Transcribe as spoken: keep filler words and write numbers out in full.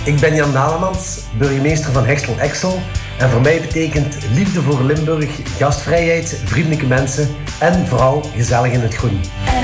Ik ben Jan Dalemans, burgemeester van Hexel-Exel. En voor mij betekent liefde voor Limburg, gastvrijheid, vriendelijke mensen en vooral gezellig in het groen.